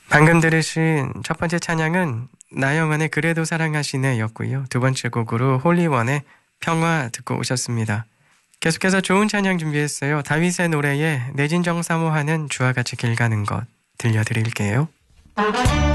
방금 들으신 첫 번째 찬양은 나영원의 그래도 사랑하시네 였고요. 두 번째 곡으로 홀리원의 평화 듣고 오셨습니다. 계속해서 좋은 찬양 준비했어요. 다윗의 노래에 내진정 사모하는 주와 같이 길 가는 것 들려드릴게요.